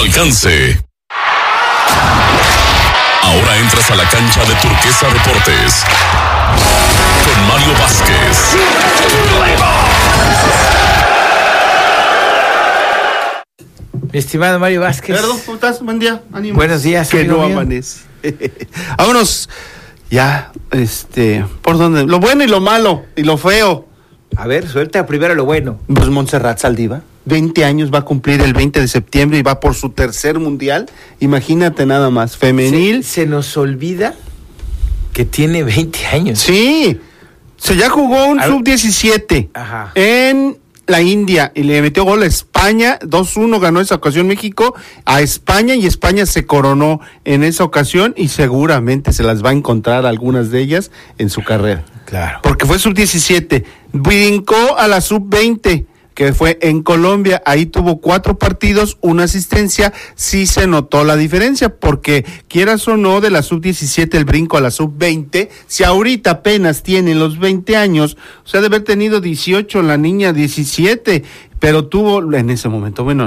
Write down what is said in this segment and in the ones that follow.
alcance. Ahora entras a la cancha de Turquesa Deportes con Mario Vázquez. Mi estimado Mario Vázquez. Gerardo, ¿cómo estás? Buen día, ánimo. Buenos días. Que no amanece. Vámonos ya, ¿por dónde? Lo bueno y lo malo y lo feo. A ver, suelta primero lo bueno. Pues Montserrat Saldívar, 20 años va a cumplir el 20 de septiembre y va por su tercer mundial. Imagínate nada más, femenil. Se nos olvida que tiene 20 años. Sí, ya jugó un sub-17 en la India y le metió gol a España, 2-1 ganó esa ocasión México a España y España se coronó en esa ocasión y seguramente se las va a encontrar algunas de ellas en su carrera. Claro. Porque fue sub-17, brincó a la sub-20, que fue en Colombia, ahí tuvo 4 partidos, una asistencia, sí se notó la diferencia, porque quieras o no, de la sub-17 el brinco a la sub-20, si ahorita apenas tienen los 20 años, o sea, de haber tenido 18, la niña 17, pero tuvo en ese momento, bueno,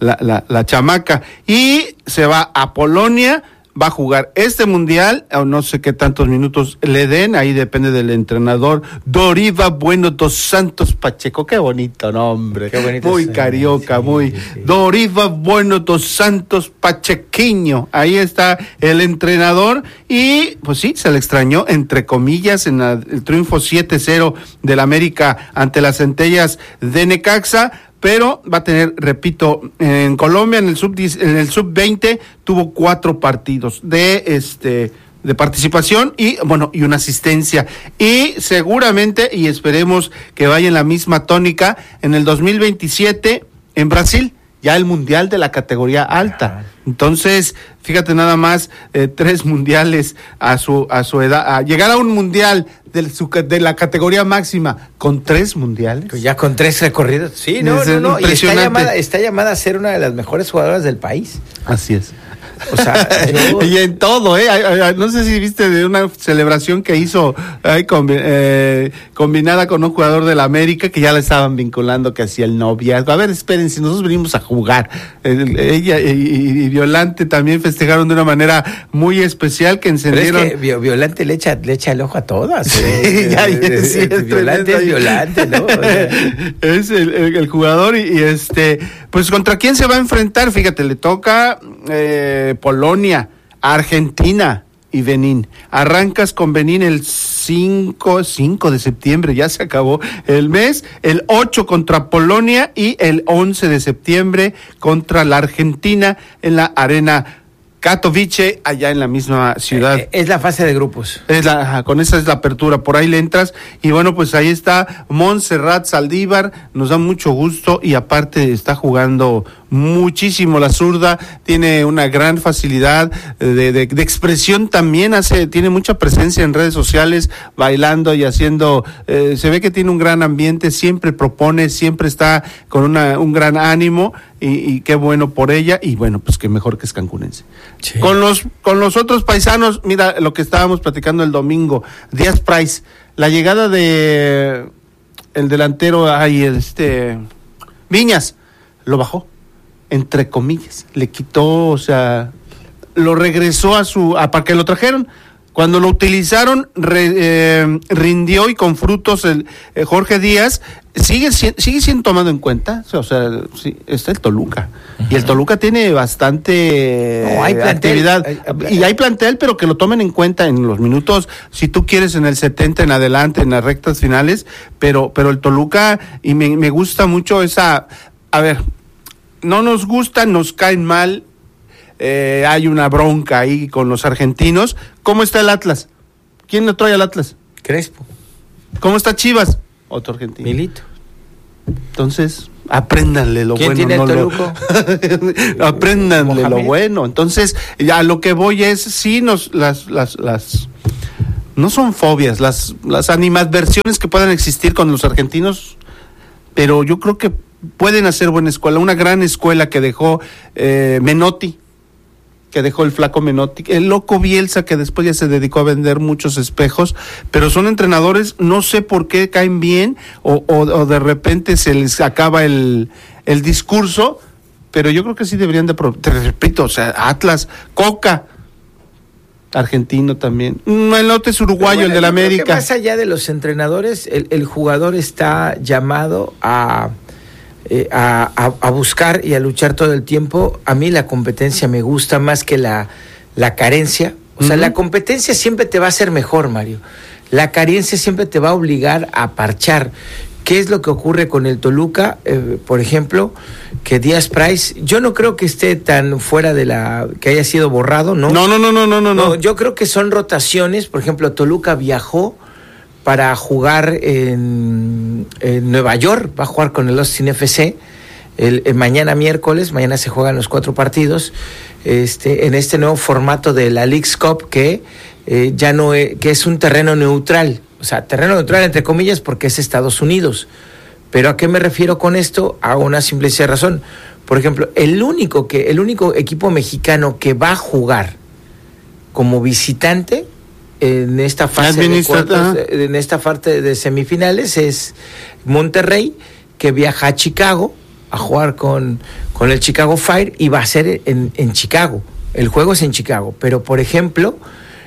la chamaca, y se va a Polonia, va a jugar este mundial, o no sé qué tantos minutos le den, ahí depende del entrenador, Doriva Bueno dos Santos Pacheco, qué bonito nombre, qué bonito muy carioca, sí. Doriva Bueno dos Santos Pachequiño, ahí está el entrenador, y pues sí, se le extrañó, entre comillas, en el triunfo 7-0 del América ante las Centellas de Necaxa, pero va a tener, repito, en Colombia en el sub-20 tuvo 4 partidos de participación y una asistencia, y seguramente y esperemos que vaya en la misma tónica en el 2027 en Brasil, ya el mundial de la categoría alta. Entonces, fíjate nada más, 3 mundiales a su edad, a llegar a un mundial de la categoría máxima con 3 mundiales. Ya con 3 recorridos. Sí, no. Y está llamada a ser una de las mejores jugadoras del país. Así es. O sea, y en todo, no sé si viste de una celebración que hizo combinada con un jugador de la América que ya le estaban vinculando que hacía el noviazgo. A ver, esperen, si nosotros venimos a jugar. Ella y Violante también festejaron de una manera muy especial que encendieron. Pero es que Violante le echa el ojo a todas. Violante es Violante, ¿no? Es el jugador y pues ¿contra quién se va a enfrentar? Fíjate, le toca Polonia, Argentina y Benín. Arrancas con Benín el 5 de septiembre, ya se acabó el mes, el 8 contra Polonia y el 11 de septiembre contra la Argentina en la Arena Katowice, allá en la misma ciudad. Es la fase de grupos. Con esa es la apertura, por ahí le entras, y bueno, pues ahí está Montserrat Saldívar, nos da mucho gusto, y aparte está jugando muchísimo la zurda, tiene una gran facilidad de expresión también, tiene mucha presencia en redes sociales, bailando y haciendo, se ve que tiene un gran ambiente, siempre propone, siempre está con un gran ánimo, y qué bueno por ella, y bueno, pues qué mejor que es cancunense. Sí. Con los otros paisanos, mira lo que estábamos platicando el domingo, Díaz Price, la llegada de el delantero, Viñas, lo bajó, entre comillas, le quitó, o sea, lo regresó para que lo trajeron. Cuando lo utilizaron, rindió, y con frutos Jorge Díaz sigue siendo tomado en cuenta. O sea, sí, está el Toluca. Uh-huh. Y el Toluca tiene bastante actividad. Y hay plantel, pero que lo tomen en cuenta en los minutos, si tú quieres, en el 70 en adelante, en las rectas finales. Pero el Toluca, y me gusta mucho esa... A ver, no nos gusta, nos caen mal. Hay una bronca ahí con los argentinos. ¿Cómo está el Atlas? ¿Quién le trae al Atlas? Crespo. ¿Cómo está Chivas? Otro argentino. Milito. Entonces, apréndanle lo bueno. ¿Quién tiene el Toluco? Apréndanle Mohamed. Lo bueno. Entonces, ya lo que voy es, sí, no son fobias, las animadversiones que puedan existir con los argentinos, pero yo creo que pueden hacer buena escuela, una gran escuela que dejó Menotti, que dejó el flaco Menotti, el loco Bielsa, que después ya se dedicó a vender muchos espejos, pero son entrenadores, no sé por qué caen bien, o de repente se les acaba el discurso, pero yo creo que sí deberían te repito, o sea, Atlas, Coca, argentino también. El lote es uruguayo, el del América. Creo que más allá de los entrenadores, el jugador está llamado a buscar y a luchar todo el tiempo. A mí la competencia me gusta más que la carencia. O sea, la competencia siempre te va a hacer mejor, Mario. La carencia siempre te va a obligar a parchar. ¿Qué es lo que ocurre con el Toluca? Por ejemplo, que Díaz Price, yo no creo que esté tan fuera que haya sido borrado, ¿no? No. Yo creo que son rotaciones. Por ejemplo, Toluca viajó para jugar en Nueva York, va a jugar con el Austin FC mañana miércoles, mañana se juegan los 4 partidos, en este nuevo formato de la Leagues Cup que ya no que es un terreno neutral. O sea, terreno neutral entre comillas porque es Estados Unidos. Pero ¿a qué me refiero con esto? A una simple razón. Por ejemplo, el único equipo mexicano que va a jugar como visitante en esta fase de semifinales es Monterrey, que viaja a Chicago a jugar con el Chicago Fire y va a ser en Chicago. El juego es en Chicago. Pero, por ejemplo,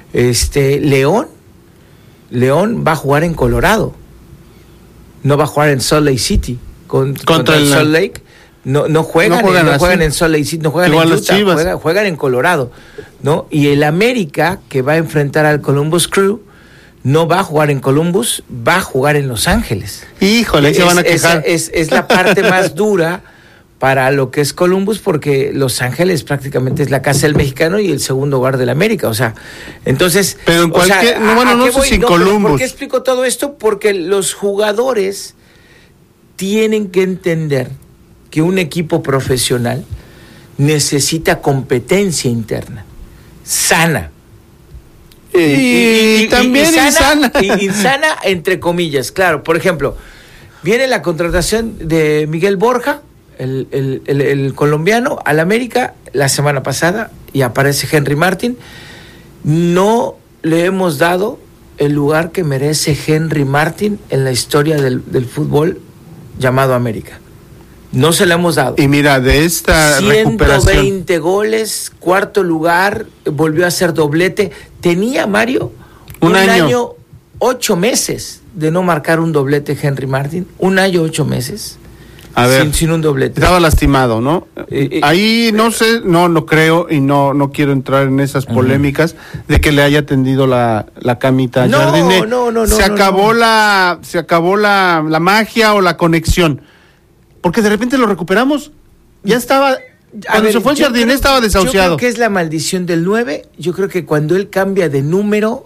León va a jugar en Colorado, no va a jugar en Salt Lake City contra el Salt Lake. No juegan en Salt Lake City, no juegan igual en Utah, juegan en Colorado, ¿no? Y el América, que va a enfrentar al Columbus Crew, no va a jugar en Columbus, va a jugar en Los Ángeles. Híjole, se van a quejar. Es la parte más dura para lo que es Columbus, porque Los Ángeles prácticamente es la casa del mexicano y el segundo hogar del América, o sea, entonces... Pero en cualquier... no sé si en Columbus. ¿Por qué explico todo esto? Porque los jugadores tienen que entender que un equipo profesional necesita competencia interna, sana. Y también insana. Insana, entre comillas, claro. Por ejemplo, viene la contratación de Miguel Borja, el colombiano, al América la semana pasada, y aparece Henry Martin. No le hemos dado el lugar que merece Henry Martin en la historia del fútbol llamado América. No se le hemos dado. Y mira, de esta 120 goles, 4º lugar, volvió a hacer doblete. Tenía, Mario, un año 8 meses de no marcar un doblete Henry Martin. 1 año 8 meses. A ver, sin un doblete. Estaba lastimado, ¿no? Ahí no sé, no creo y no quiero entrar en esas polémicas de que le haya tendido la camita a Jardine. No. Se acabó la magia o la conexión. Porque de repente lo recuperamos. Ya estaba... Cuando se fue el Jardine estaba desahuciado. Yo creo que es la maldición del 9. Yo creo que cuando él cambia de número,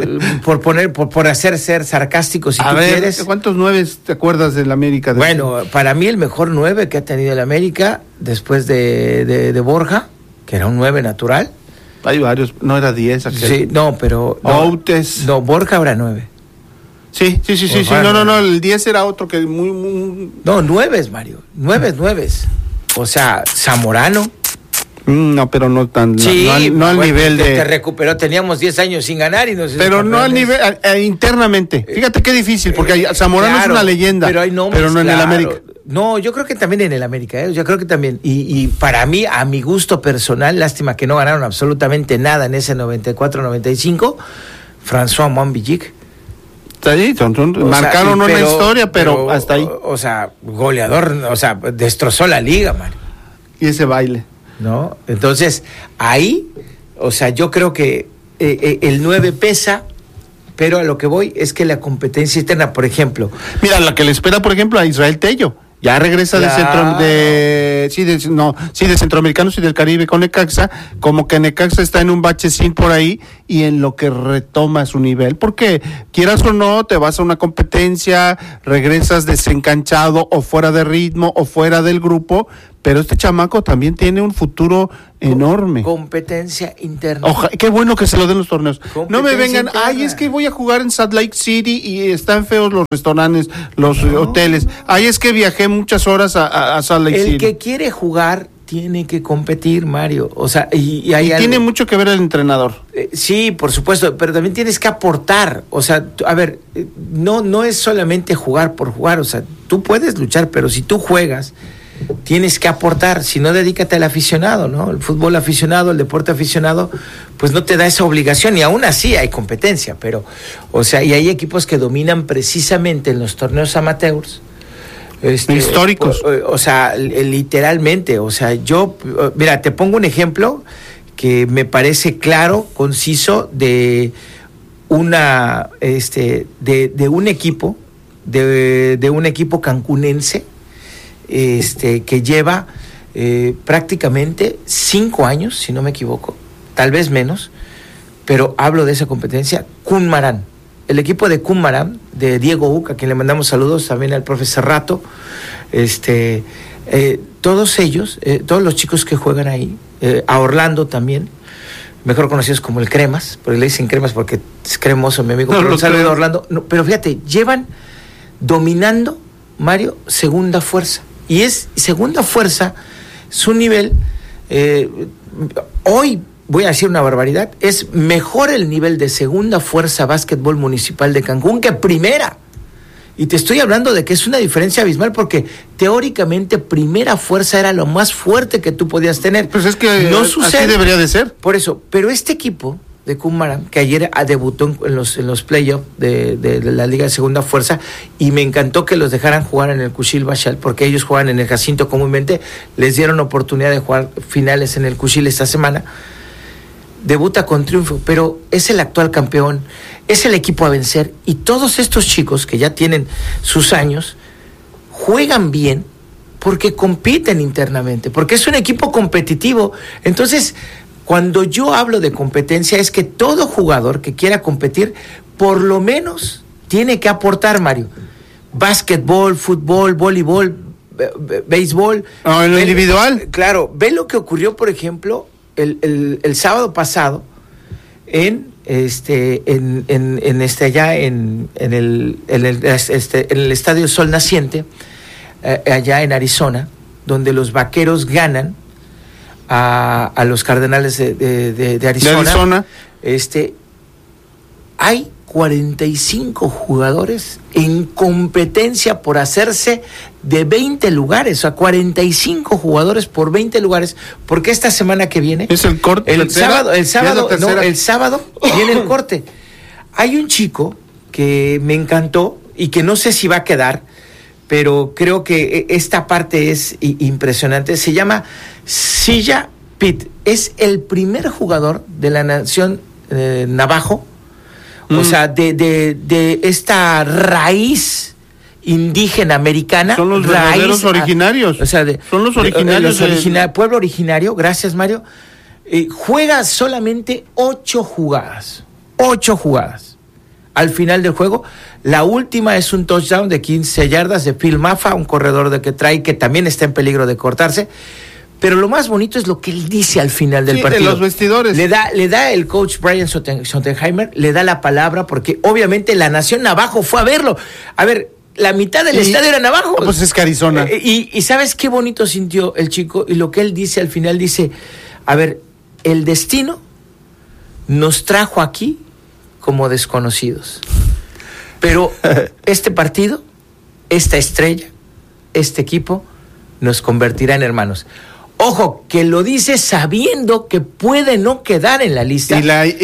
por hacer ser sarcástico, si tú quieres. ¿Cuántos 9 te acuerdas del América? Bueno, para mí el mejor 9 que ha tenido el América después de Borja, que era un 9 natural. Hay varios, no era 10. Sí, no, pero... Outes. No, Borja era 9. Sí. No, el 10 era otro que muy... No, 9, Mario. 9. O sea, Zamorano. No, pero no tan... Sí, no al nivel de... Te recuperó, teníamos 10 años sin ganar y nos... Pero no al nivel... internamente. Fíjate qué difícil, porque Zamorano es una leyenda. Pero hay nombres, pero no en el América. No, yo creo que también en el América, yo creo que también. Y para mí, a mi gusto personal, lástima que no ganaron absolutamente nada en ese 94-95, François Montvillic. Sí, marcaron una historia, pero hasta ahí. O sea, goleador, o sea, destrozó la liga, Mario. Y ese baile. ¿No? Entonces, ahí, o sea, yo creo que el 9 pesa, pero a lo que voy es que la competencia interna, por ejemplo. Mira, la que le espera, por ejemplo, a Israel Tello. Ya regresa de centroamericanos y del Caribe con Necaxa, como que Necaxa está en un bachecín por ahí y en lo que retoma su nivel, porque quieras o no, te vas a una competencia, regresas desencanchado o fuera de ritmo o fuera del grupo, pero este chamaco también tiene un futuro enorme. Competencia interna. Qué bueno que se lo den los torneos. No me vengan, es que voy a jugar en Salt Lake City y están feos los restaurantes, los hoteles. Es que viajé muchas horas a Salt Lake City. El que quiere jugar tiene que competir, Mario. O sea, y tiene mucho que ver el entrenador. Sí, por supuesto, pero también tienes que aportar. O sea, a ver, no es solamente jugar por jugar. O sea, tú puedes luchar, pero si tú juegas tienes que aportar, si no, dedícate al aficionado, ¿no? El fútbol aficionado, el deporte aficionado, pues no te da esa obligación, y aún así hay competencia, pero, o sea, y hay equipos que dominan precisamente en los torneos amateurs, históricos. O sea, literalmente, o sea, mira, te pongo un ejemplo que me parece claro, conciso, de un equipo, de un equipo cancunense, que lleva prácticamente 5 años, si no me equivoco, tal vez menos, pero hablo de esa competencia, Cunmarán. El equipo de Cunmarán, de Diego Uca, a quien le mandamos saludos, también al profe Cerrato, todos ellos, todos los chicos que juegan ahí, a Orlando también, mejor conocidos como el Cremas, porque le dicen Cremas porque es cremoso, mi amigo, pero un saludo a Orlando. No, pero fíjate, llevan dominando, Mario, segunda fuerza, y es segunda fuerza, su nivel, hoy voy a decir una barbaridad, es mejor el nivel de segunda fuerza básquetbol municipal de Cancún que primera. Y te estoy hablando de que es una diferencia abismal, porque teóricamente primera fuerza era lo más fuerte que tú podías tener. Pues es que no sucede. Así debería de ser. Por eso, pero este equipo de Cunmarán, que ayer debutó en los playoffs de la Liga de Segunda Fuerza, y me encantó que los dejaran jugar en el Cuchil Bachal, porque ellos juegan en el Jacinto comúnmente, les dieron oportunidad de jugar finales en el Cuchil esta semana. Debuta con triunfo, pero es el actual campeón, es el equipo a vencer, y todos estos chicos que ya tienen sus años juegan bien porque compiten internamente, porque es un equipo competitivo. Entonces, cuando yo hablo de competencia, es que todo jugador que quiera competir por lo menos tiene que aportar, Mario. Básquetbol, fútbol, voleibol, béisbol. En lo individual. Claro, ve lo que ocurrió, por ejemplo, el sábado pasado en el Estadio Sol Naciente, allá en Arizona, donde los Vaqueros ganan a los Cardenales de Arizona. Hay 45 jugadores en competencia por hacerse de 20 lugares, o sea, 45 jugadores por 20 lugares, porque esta semana que viene es el corte. El sábado viene el corte. Hay un chico que me encantó y que no sé si va a quedar, pero creo que esta parte es impresionante. Se llama Silla Pitt. Es el primer jugador de la nación navajo, o sea, de esta raíz indígena americana. Son los verdaderos originarios. O sea, son los originarios. Pueblo originario, gracias, Mario. Juega solamente 8 jugadas. 8 jugadas. Al final del juego, la última es un touchdown de 15 yardas de Phil Maffa, un corredor que también está en peligro de cortarse. Pero lo más bonito es lo que él dice al final del partido. En los vestidores. Le da el coach Brian Schottenheimer, le da la palabra, porque obviamente la nación navajo fue a verlo. A ver, la mitad del estadio era navajo. Pues es que Arizona. Y ¿sabes qué bonito sintió el chico? Y lo que él dice al final, dice, a ver, el destino nos trajo aquí como desconocidos. Pero este partido, esta estrella, este equipo, nos convertirá en hermanos. Ojo, que lo dice sabiendo que puede no quedar en la lista.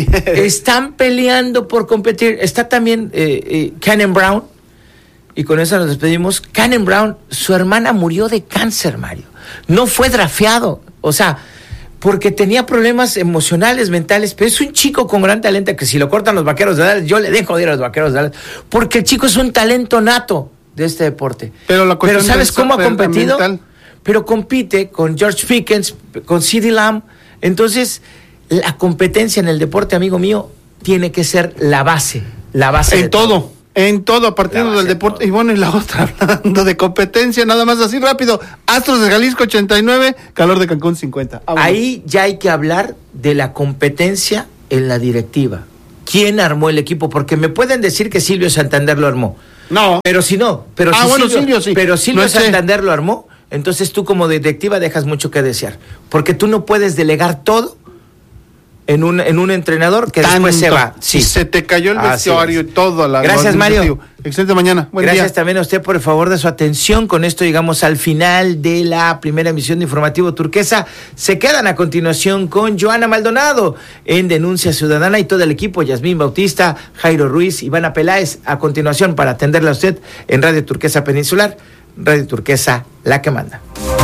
Están peleando por competir. Está también Cannon Brown. Y con eso nos despedimos. Cannon Brown, su hermana murió de cáncer, Mario. No fue drafteado. O sea, porque tenía problemas emocionales, mentales. Pero es un chico con gran talento, que si lo cortan los Vaqueros de Dallas, yo le dejo de ir a los Vaqueros de Dallas. Porque el chico es un talento nato de este deporte. Pero ¿sabes cómo ha competido? Pero compite con George Pickens, con CeeDee Lamb. Entonces, la competencia en el deporte, amigo mío, tiene que ser la base en todo. En todo, a partir del deporte. Y bueno, y la otra, hablando de competencia, nada más así rápido. Astros de Jalisco 89, Calor de Cancún 50. Ahí ya hay que hablar de la competencia en la directiva. ¿Quién armó el equipo? Porque me pueden decir que Silvio Santander lo armó. No. Pero si no. Silvio sí. Pero Silvio Santander lo armó. Entonces tú como directiva dejas mucho que desear, porque tú no puedes delegar todo en un entrenador que después se va. Sí. Se te cayó el vestuario y todo. Gracias, Mario. Excelente mañana. Buen Gracias día. también a usted por el favor de su atención. Con esto llegamos al final de la primera emisión de Informativo Turquesa. Se quedan a continuación con Joana Maldonado en Denuncia Ciudadana y todo el equipo, Yasmín Bautista, Jairo Ruiz, Ivana Peláez, a continuación para atenderle a usted en Radio Turquesa Peninsular, Radio Turquesa, la que manda.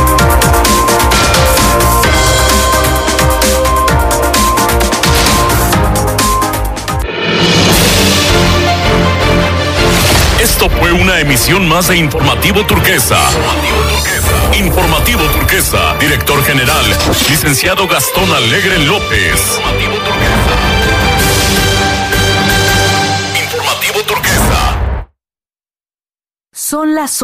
Esto fue una emisión más de Informativo Turquesa. Informativo Turquesa. Director General, licenciado Gastón Alegre López. Informativo Turquesa. Son las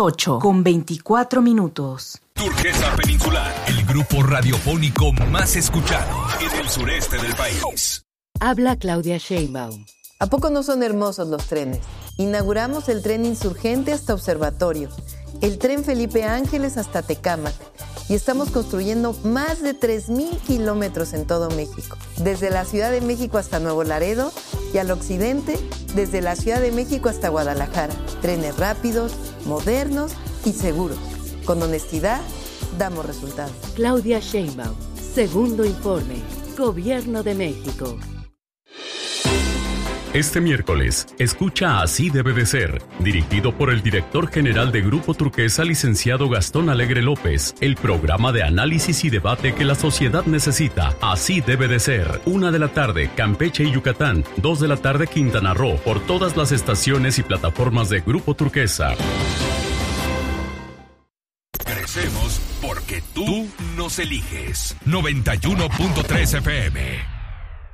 8:24. Turquesa Peninsular, el grupo radiofónico más escuchado en el sureste del país. Habla Claudia Sheinbaum. ¿A poco no son hermosos los trenes? Inauguramos el tren Insurgente hasta Observatorio, el tren Felipe Ángeles hasta Tecámac y estamos construyendo más de 3,000 kilómetros en todo México, desde la Ciudad de México hasta Nuevo Laredo y al occidente, desde la Ciudad de México hasta Guadalajara. Trenes rápidos, modernos y seguros. Con honestidad, damos resultados. Claudia Sheinbaum, segundo informe, Gobierno de México. Este miércoles, escucha Así debe de ser, dirigido por el director general de Grupo Turquesa, licenciado Gastón Alegre López, el programa de análisis y debate que la sociedad necesita. Así debe de ser. 1 de la tarde, Campeche y Yucatán. 2 de la tarde, Quintana Roo, por todas las estaciones y plataformas de Grupo Turquesa. Crecemos porque tú nos eliges. 91.3 FM.